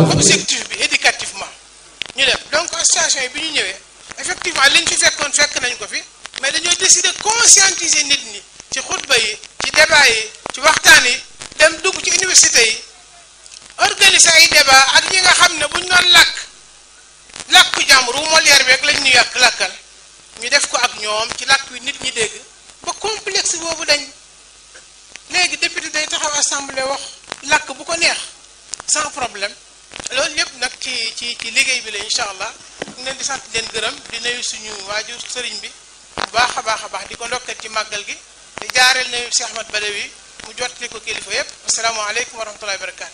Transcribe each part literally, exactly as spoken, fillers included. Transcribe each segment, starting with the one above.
objectif bi éducativement ñu dem donc association yi bi ñu ñëwee effectivement liñ fi fekkoon fekk nañ ko fi mais dañoo décider conscientiser nit ñi ci xutba yi ci débat yi ci waxtaan yi dem dugg ci université yi organiser ay débat ak ñi nga xam ne buñ doon làkk làkku jàmbur wu Molière bi rek lañ ñu yàq làkkal ñu def ko ak ñoom ci làkk wi nit ñi dégg ba complexe boobu dañ léegi député day taxaw assemblée wax làkk bu ko neex sans problème loolu yëpp nag ci ci ci liggéey bi la incha allah ñu leen di sant leen gërëm di nuyu suñu waajur sëriñ bi bu baax a baax a baax di ko ndokkeel ci màggal gi te jaareel nañu Cheikh Ahmad Badawi mu jottali ko kilifa yëpp asalaamaaleykum wa rahmatullahi wa barakaatu.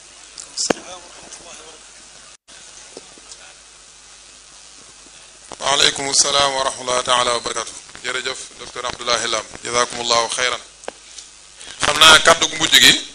waaleykum salaam wa rahmatullahi taala wa barakatu. jërëjëf docteur Abdoulaye Lam jazakumullahu xayran. xam naa kàddu gu mujj gi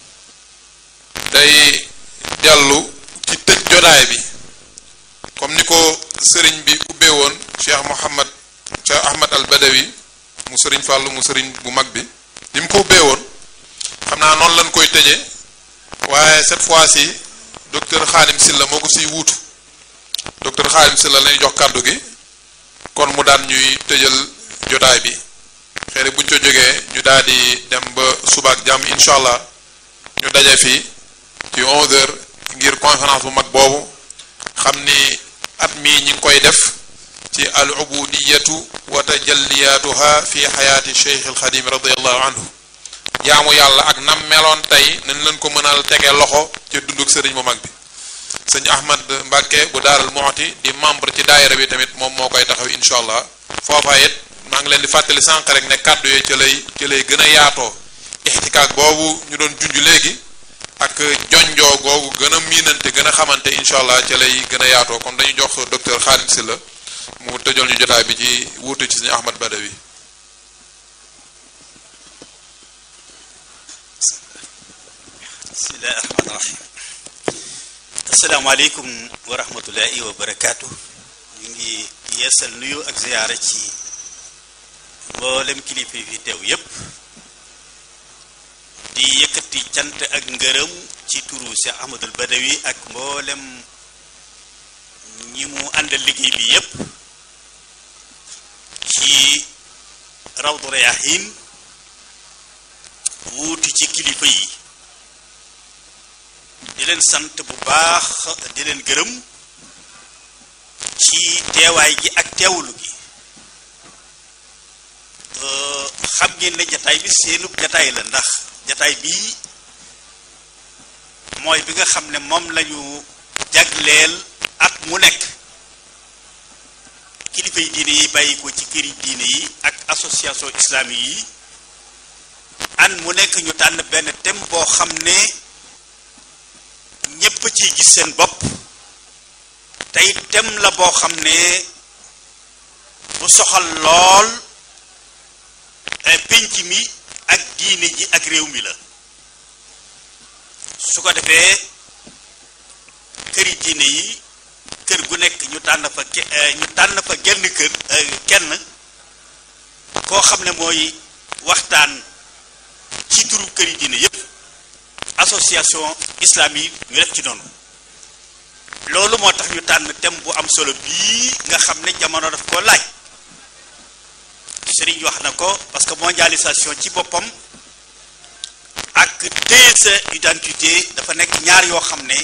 day dellu ci tëj jotaay bi comme ni ko sëriñ bi ubbee woon Cheikh Mouhamad Cheikh Ahmad al Badawi mu sëriñ Fàllu mu sëriñ bu mag bi ni mu ko ubbee woon xam naa noonu lañ koy tëjee waaye cette fois-ci docteur Khadim Silla moo ko siy wuutu docteur Khadim Silla lañuy jox kàddu gi kon mu daan ñuy tëjal jotaay bi xëy na buñ ko jógee ñu daal di dem ba suba ak jàmm incha allah ñu daje fii ci onze heures ngir conférence bu mag boobu xam ni at mii ñi ngi koy def ci al ubudiyatu wa tajalliyatuha fi xayaati cheikh al xadim radiallahu anhu jaamu yàlla ak nam meloon tey nañ leen ko mënal tege loxo ci dunduk sëriñ bu mag bi sëñ Ahmad Mbacke bu daaral Muxti di membre ci daayira bi tamit moom moo koy taxaw incha allah foofa it maa ngi leen di fàttali sànq rek ne kàddu yooyu ci lay ci lay gën a yaatoo ixtikaak boobu ñu doon junj léegi ak jonjoo googu gën a miinante gën a xamante incha allah ci lay gën a yaatoo kon dañu jox docteur Khadim Silla mu tëjal ñu jotaay bi ci wuutu ci sëñ Ahmad Badawi. bismillahi rahmaani rahim. asalaamaaleykum wa rahmatullahi wa barakaatu. ñu ngi yeesal nuyu ak ziyaara ci mboolem kilifa fi teew yépp di yëkkati cant ak ngërëm ci turu Cheikh Ahmadul Badawi ak mboolem ñi mu àndal liggéey bi yépp ci Rawdu Rayaahiin wuutu ci kilifa yi di leen sant bu baax di leen gërëm ci teewaay gi ak teewlu gi xam ngeen ne jataay bi seenub jataay la ndax jataay bii mooy bi nga xam ne moom lañu jagleel at mu nekk kilifa yi diine yi bàyyi ko ci këri diine yi ak association islamique yi an mu nekk ñu tànn benn thème boo xam ne ñépp ciy gis seen bopp tey thème la boo xam ne bu soxal lool pénc mi ak diine ji ak réew mi la su ko defee këri diine yi kër gu nekk ñu tànn fa ñu tànn fa genn kër kenn koo xam ne mooy waxtaan ci turu këri diine yépp association islamique ñu def ci noonu loolu moo tax ñu tànn thème bu am solo bii nga xam ne jamono daf ko laaj Serigne wax na ko parce que mondialisation ci boppam ak téye sa identité dafa nekk ñaar yoo xam ne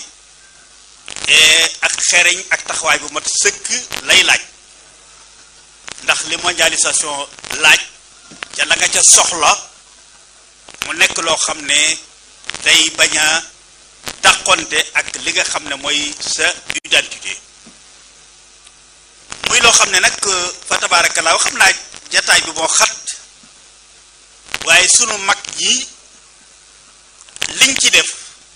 ak xereñ ak taxawaay bu mat sëkk lay laaj ndax li mondialisation laaj ca la nga ca soxla mu nekk loo xam ne day bañ a dàqonte ak li nga xam ne mooy sa identité muy loo xam ne nag fa tabaarakallaa xam naa jataay bi moo xat waaye sunu mag ñi liñ ci def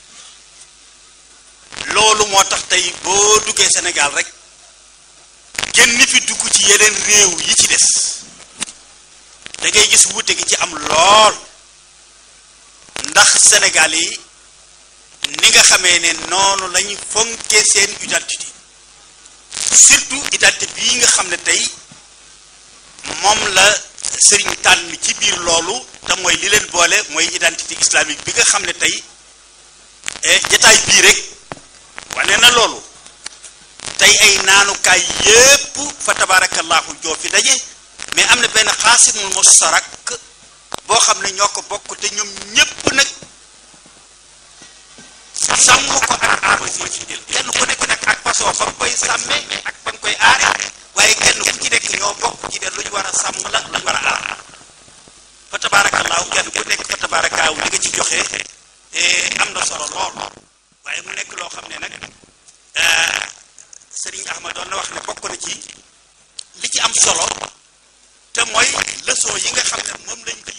loolu moo tax tey boo duggee Sénégal rek génn fi dugg ci yeneen réew yi ci des da ngay gis wuute gi ci am lool ndax Sénégal yi ni nga xamee ne noonu lañu fonkee seen identité surtout identité bii nga xam ne tey moom la sëriñ tànn ci biir loolu te mooy li leen boole mooy identité islamique bi nga xam ne tey jataay bii rek wane na loolu tey ay naanukaay yépp fa tabarakallahu joo fi daje mais am na benn xaasimul mustarak boo xam ne ñoo ko bokk te ñoom ñépp nag sàmm ko ak aama si ci jël kenn ku nekk nag ak façon ba nga koy sàmmee ak ba nga koy aare waaye kenn ku ci nekk ñoo bokk ci de lu ñu war a sàmm la lu ñu war a aar fa tabaarakallaahu kenn ku nekk fa tabaarakallaahu li nga ci joxe am na solo lool waaye mu nekk loo xam ne nag Serigne Ahmad doon na wax ne bokk na ci li ci am solo te mooy leçon yi nga xam ne moom lañ